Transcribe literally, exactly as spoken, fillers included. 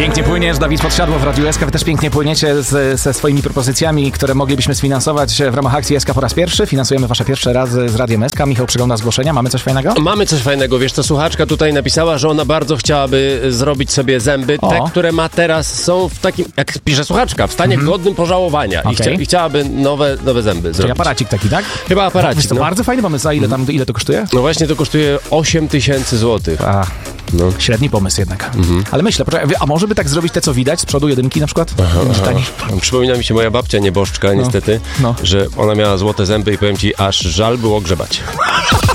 Pięknie płyniesz, Dawid Podsiadło w Radiu S K. Wy też pięknie płyniecie z, ze swoimi propozycjami, które moglibyśmy sfinansować w ramach akcji S K po raz pierwszy. Finansujemy wasze pierwsze razy z Radiem S K. Michał przegląda zgłoszenia. Mamy coś fajnego? Mamy coś fajnego. Wiesz co, słuchaczka tutaj napisała, że ona bardzo chciałaby zrobić sobie zęby. O. Te, które ma teraz, są w takim, jak pisze słuchaczka, w stanie Mhm. godnym pożałowania. Okej. I, chcia, I chciałaby nowe, nowe zęby Czyli zrobić. aparacik taki, tak? Chyba aparacik, Wiesz, to no. bardzo fajny pomysł. A ile tam, ile to kosztuje? No właśnie, to kosztuje osiem tysięcy złotych. A, No. średni pomysł jednak. Ale myślę, poczekaj, a może by tak zrobić te, co widać z przodu jedynki na przykład? Może taniej? Przypomina mi się moja babcia nieboszczka, niestety, no. że ona miała złote zęby i powiem ci, aż żal było grzebać.